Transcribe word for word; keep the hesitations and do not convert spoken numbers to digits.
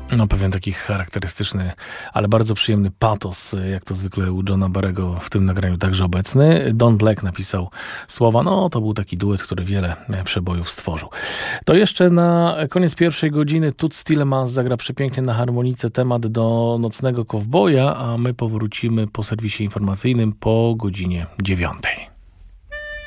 No, pewien taki charakterystyczny, ale bardzo przyjemny patos, jak to zwykle u Johna Barrego w tym nagraniu także obecny. Don Black napisał słowa, no to był taki duet, który wiele przebojów stworzył. To jeszcze na koniec pierwszej godziny Toots Thielemans zagra przepięknie na harmonice temat do Nocnego Kowboja, a my powrócimy po serwisie informacyjnym po godzinie dziewiątej.